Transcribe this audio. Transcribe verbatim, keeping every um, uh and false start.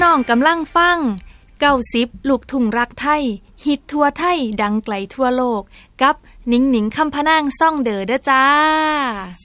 น้องกำลังฟังเก้าสิบลูกทุ่งรักไทยฮิตทั่วไทยดังไกลทั่วโลกกับหนิงหนิงคำพะนางซ่องเดอเด้อจ้า